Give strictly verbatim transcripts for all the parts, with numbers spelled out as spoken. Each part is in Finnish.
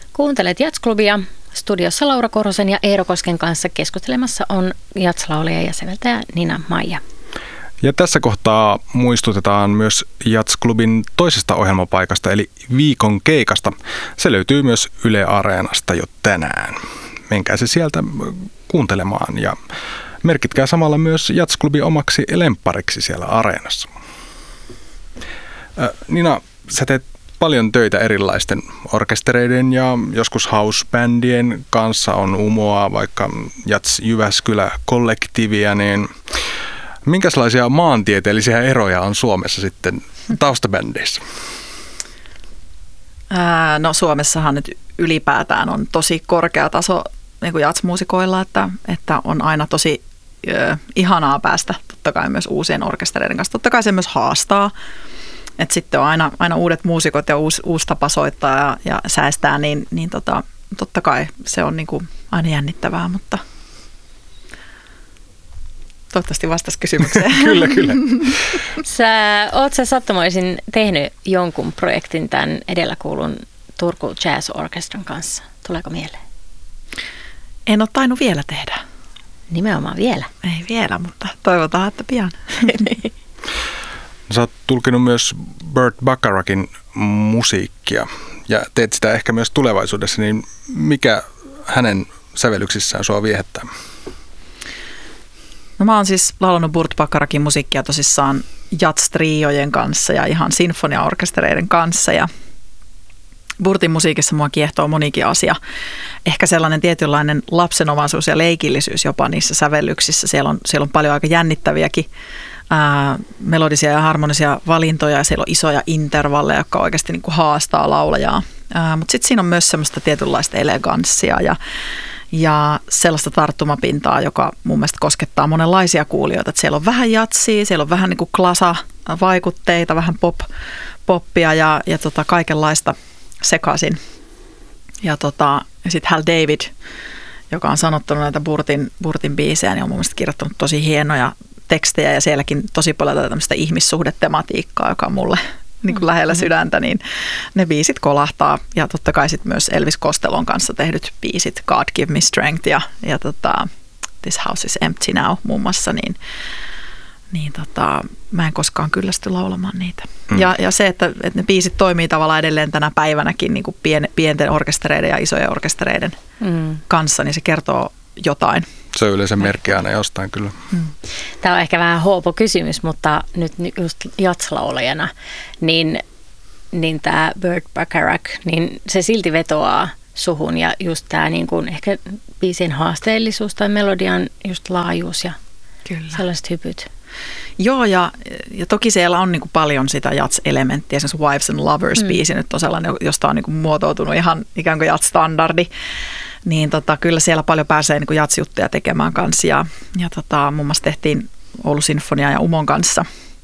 Kuuntelet Jats-klubia. Studiossa Laura Korhosen ja Eero Kosken kanssa keskustelemassa on jatslaulaja ja säveltäjä Nina Maija. Ja tässä kohtaa muistutetaan myös Jats-klubin toisesta ohjelmapaikasta, eli viikon keikasta. Se löytyy myös Yle Areenasta jo tänään. Menkää se sieltä kuuntelemaan ja merkitkää samalla myös Jats-klubi omaksi lemppariksi siellä Areenassa. Äh, Nina, sä teet paljon töitä erilaisten orkestereiden ja joskus house-bändien kanssa, on Umoa, vaikka Jats Jyväskylä-kollektiivia, niin minkälaisia maantieteellisiä eroja on Suomessa sitten taustabändeissä? Ää, no Suomessahan nyt ylipäätään on tosi korkea taso niin kuin jats-muusikoilla, että, että on aina tosi ö, ihanaa päästä totta kai myös uusien orkestereiden kanssa. Totta kai se myös haastaa. Että sitten on aina, aina uudet muusikot ja uusi, uusi tapa soittaa ja, ja säästää, niin, niin tota, totta kai se on niin kuin aina jännittävää, mutta toivottavasti vastasi kysymykseen. Kyllä, kyllä. Sä, oot sä sattumoisin tehnyt jonkun projektin tämän edellä kuulun Turku Jazz Orchestran kanssa? Tuleeko mieleen? En ole tainnut vielä tehdä. Nimenomaan vielä. Ei vielä, mutta toivotaan, että pian. Niin. Sä oot tulkinut myös Burt Bacharachin musiikkia ja teet sitä ehkä myös tulevaisuudessa, niin mikä hänen sävellyksissään sua viehättää? No mä oon siis laulanut Burt Bacharachin musiikkia tosissaan jats-triojen kanssa ja ihan sinfoniaorkestereiden kanssa ja Burtin musiikissa mua kiehtoo monikin asia. Ehkä sellainen tietynlainen lapsenomaisuus ja leikillisyys jopa niissä sävellyksissä. Siellä on, siellä on paljon aika jännittäviäkin ää, melodisia ja harmonisia valintoja ja siellä on isoja intervalleja, jotka oikeasti niin kuin haastaa laulajaa. Mutta sitten siinä on myös semmoista tietynlaista eleganssia ja, ja sellaista tarttumapintaa, joka mun mielestä koskettaa monenlaisia kuulijoita. Et siellä on vähän jatsia, siellä on vähän niin kuin klasa-vaikutteita, vähän pop, poppia ja, ja tota kaikenlaista sekaisin. Ja, tota, ja sitten Hal David, joka on sanottanut näitä Burtin, Burtin biisejä, niin on mun mielestä kirjoittanut tosi hienoja tekstejä ja sielläkin tosi paljon tätä tämmöistä ihmissuhdetematiikkaa, joka on mulle niin kuin lähellä sydäntä, niin ne biisit kolahtaa. Ja totta kai sitten myös Elvis Costellon kanssa tehdyt biisit, God Give Me Strength ja, ja tota, This House is Empty Now muun muassa, niin niin tota, mä en koskaan kyllästy laulamaan niitä. Mm. Ja, ja se, että, että ne biisit toimii tavallaan edelleen tänä päivänäkin niin kuin pien, pienten orkestereiden ja isojen orkestereiden mm. kanssa, niin se kertoo jotain. Se on yleensä merkki aina jostain kyllä. Mm. Tämä on ehkä vähän hoopo kysymys, mutta nyt just jatslaulajana, niin, niin tämä Burt Bacharach, niin se silti vetoaa suhun ja just tämä niin kuin ehkä biisin haasteellisuus tai melodian just laajuus ja kyllä. Sellaiset hypyt. Joo, ja, ja toki siellä on niin kuin paljon sitä jats-elementtiä. Esimerkiksi Wives and Lovers-biisi mm. nyt on sellainen, josta on niin kuin muotoutunut ihan ikään kuin jats-standardi. Niin tota, kyllä siellä paljon pääsee niin kuin jats-juttuja tekemään kanssa. Ja, ja tota, muun muassa tehtiin Oulun Sinfonia ja Umon kanssa.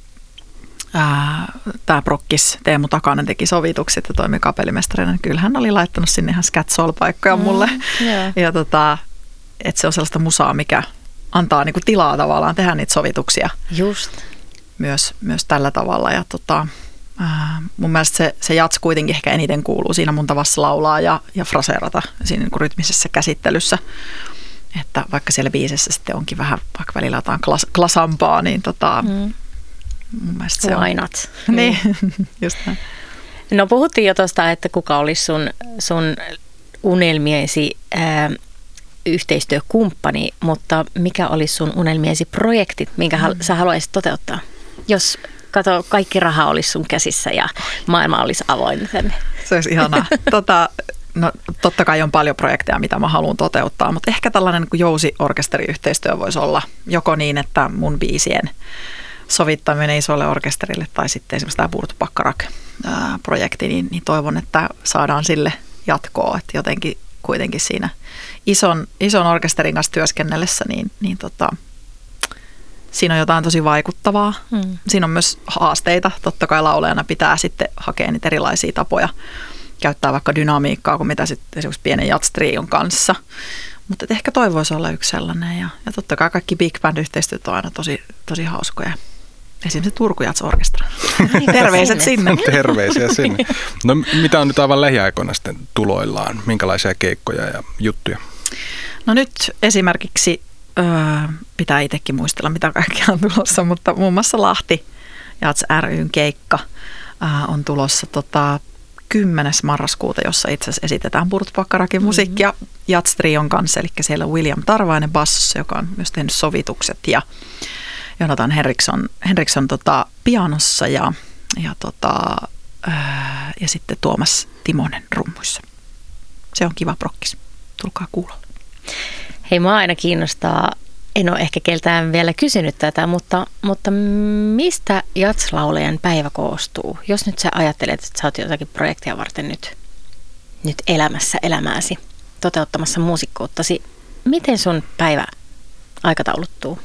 Tämä prokkis Teemu Takanen teki sovitukset ja toimi kapellimestarina. Niin kyllä hän oli laittanut sinne ihan scat soul-paikkoja mm. mulle. Yeah. Ja tota, että se on sellaista musaa, mikä antaa niin kuin tilaa tavallaan tehdä niitä sovituksia. Just. Myös, myös tällä tavalla. Ja tota, ää, mun mielestä se, se jats kuitenkin ehkä eniten kuuluu siinä mun tavassa laulaa ja, ja fraseerata siinä niin kuin rytmisessä käsittelyssä. Että vaikka siellä biisessä sitten onkin vähän vaikka välillä jotain klas, klasampaa, niin tota, mm. mun mielestä se Why on. not? Niin, just näin. No puhuttiin jo tuosta, että kuka olisi sun, sun unelmiesi ää, yhteistyökumppani, mutta mikä olisi sun unelmiesi projektit, minkä mm. sä haluaisit toteuttaa? Jos kato, kaikki raha olisi sun käsissä ja maailma olisi avoin tänne. Se olisi ihanaa. tota, no, totta kai on paljon projekteja, mitä mä haluan toteuttaa, mutta ehkä tällainen niin kuin jousi-orkesteriyhteistyö voisi olla joko niin, että mun biisien sovittaminen isolle orkesterille tai sitten esimerkiksi tämä Burt Bacharach-projekti, niin, niin toivon, että saadaan sille jatkoa, että jotenkin kuitenkin siinä ison, ison orkesterin kanssa työskennellessä, niin, niin tota, siinä on jotain tosi vaikuttavaa. Mm. Siinä on myös haasteita. Totta kai laulajana pitää sitten hakea niitä erilaisia tapoja käyttää vaikka dynamiikkaa kuin mitä sitten esimerkiksi pienen jats-trion kanssa. Mutta ehkä toivoisi olla yksi sellainen. Ja, ja totta kai kaikki big band-yhteistyöt on aina tosi, tosi hauskoja. esimerkiksi Turku Jazz Orchestra. Terveiset sinne. Terveisiä sinne. No mitä on nyt aivan lähiaikoina sitten tuloillaan? Minkälaisia keikkoja ja juttuja? No nyt esimerkiksi öö, pitää itsekin muistella, mitä kaikkea on tulossa, mutta muun muassa Lahti Jazz ry:n keikka öö, on tulossa tota, kymmenes marraskuuta, jossa itse asiassa esitetään Burt Baccharacin musiikkia mm-hmm. Jazz Trion kanssa, eli siellä on William Tarvainen bassossa, joka on myös tehnyt sovitukset, ja Jonathan Henriksson, Henriksson tota, pianossa ja, ja, tota, öö, ja sitten Tuomas Timonen rummuissa. Se on kiva prokkis. Tulkaa kuulolle. Hei, mua aina kiinnostaa, en ole ehkä keltään vielä kysynyt tätä, mutta, mutta mistä jatslaulajan päivä koostuu? Jos nyt sä ajattelet, että sä oot jotakin projektia varten nyt, nyt elämässä elämääsi, toteuttamassa muusikkuuttasi, miten sun päivä aikatauluttuu?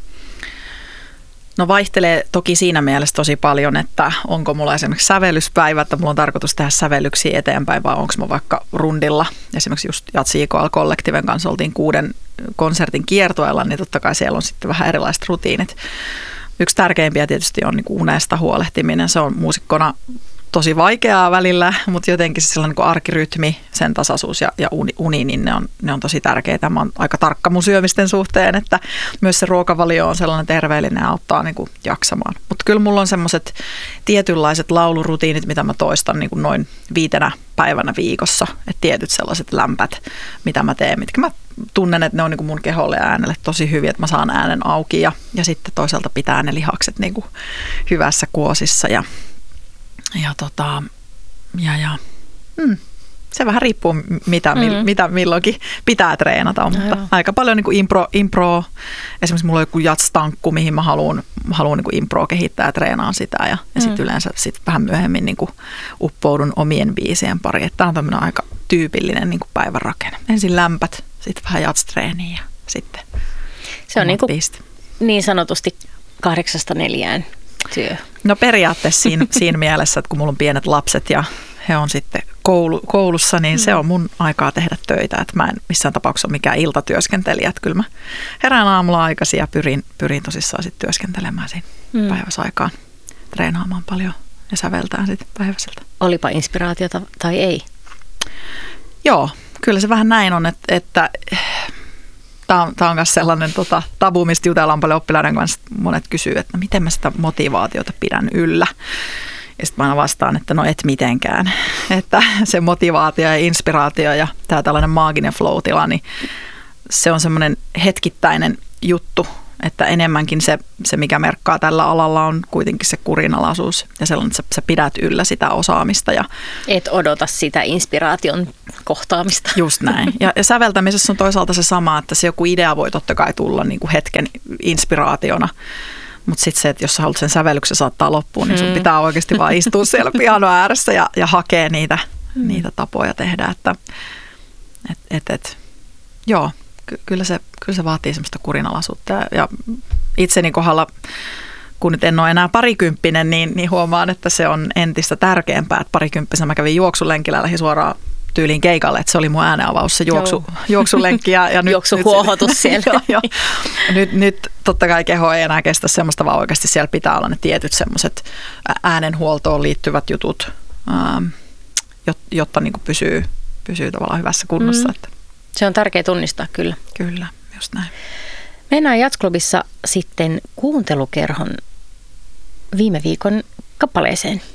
No vaihtelee toki siinä mielessä tosi paljon, että onko mulla esimerkiksi sävellyspäivä, että mulla on tarkoitus tehdä sävellyksiä eteenpäin, vai onko mä vaikka rundilla. Esimerkiksi just Jazz J K L-kollektiiven kanssa oltiin kuuden konsertin kiertueella, niin totta kai siellä on sitten vähän erilaiset rutiinit. Yksi tärkeimpiä tietysti on niin kuin unesta huolehtiminen. Se on muusikkona tosi vaikeaa välillä, mutta jotenkin se sellainen niin kuin arkirytmi, sen tasaisuus ja, ja uni, uni, niin ne on, ne on tosi tärkeitä. Mä oon aika tarkka mun syömisten suhteen, että myös se ruokavalio on sellainen terveellinen ja auttaa niin kuin jaksamaan. Mutta kyllä mulla on semmoiset tietynlaiset laulurutiinit, mitä mä toistan niin kuin noin viitenä päivänä viikossa. Että tietyt sellaiset lämpät, mitä mä teen, mitkä mä tunnen, että ne on niin kuin mun keholle ja äänelle tosi hyviä, että mä saan äänen auki ja, ja sitten toisaalta pitää ne lihakset niin kuin hyvässä kuosissa ja Ja, tota, ja, ja mm, se vähän riippuu, mitä, mm. mitä milloinkin pitää treenata, mutta no, aika paljon niin kuin impro, impro, esimerkiksi mulla on joku jatstankku, mihin mä haluan, haluan niin kuin impro kehittää ja treenaan sitä, ja, ja mm. sitten yleensä sit vähän myöhemmin niin kuin uppoudun omien biisien pariin. Tämä on tämmöinen aika tyypillinen niin kuin päivän rakenne. Ensin lämpät, sitten vähän jatstreeniä ja sitten se on niin, kuin niin sanotusti kahdeksasta neljään työ. No periaatteessa siinä, siinä mielessä, että kun mulla on pienet lapset ja he on sitten koulu, koulussa, niin mm. se on mun aikaa tehdä töitä. Että mä en missään tapauksessa ole mikään iltatyöskentelijä. Että kyllä mä herään aamulla aikaisin ja pyrin, pyrin tosissaan sitten työskentelemään siinä mm. päiväsaikaan, treenaamaan paljon ja säveltään sitten päiväseltä. Olipa inspiraatiota tai ei? Joo, kyllä se vähän näin on, että... että Tämä on, tämä on myös sellainen tota, tabu, mistä jutellaan paljon oppilaiden kanssa. Monet kysyy, että miten mä sitä motivaatiota pidän yllä. Ja sitten mä aina vastaan, että no et mitenkään. Että se motivaatio ja inspiraatio ja tämä tällainen maaginen flow-tila, niin se on semmoinen hetkittäinen juttu. Että enemmänkin se, se, mikä merkkaa tällä alalla, on kuitenkin se kurinalaisuus ja sellainen, että sä, sä pidät yllä sitä osaamista. Ja et odota sitä inspiraation kohtaamista. Just näin. Ja, ja säveltämisessä on toisaalta se sama, että se joku idea voi totta kai tulla niin kuin hetken inspiraationa. Mutta sitten se, että jos sä haluat sen sävellyksen saattaa loppuun, niin sun mm. pitää oikeasti vaan istua siellä piano ääressä ja, ja hakea niitä, mm. niitä tapoja tehdä. Että et, et, et, joo. Kyllä se, kyllä se vaatii semmoista kurinalaisuutta ja itseni kohdalla, kun nyt en ole enää parikymppinen, niin, niin huomaan, että se on entistä tärkeämpää, että parikymppisenä mä kävin juoksulenkillä ja lähdin suoraan tyyliin keikalle, että se oli mun äänenavaus se juoksu, juoksulenkki. Ja, ja nyt, juoksuhuohotus nyt, siellä. jo, jo. Nyt, nyt totta kai keho ei enää kestä semmoista, vaan oikeasti siellä pitää olla ne tietyt semmoiset äänenhuoltoon liittyvät jutut, ähm, jotta niin kuin pysyy, pysyy tavallaan hyvässä kunnossa, mm. että se on tärkeä tunnistaa kyllä. Kyllä, just näin. Mennään Jazzklubissa sitten kuuntelukerhon viime viikon kappaleeseen.